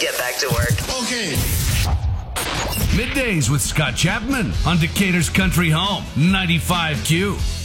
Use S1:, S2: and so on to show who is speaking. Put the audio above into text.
S1: get back to work.
S2: Okay.
S3: Middays with Scott Chapman on Decatur's Country Home, 95Q.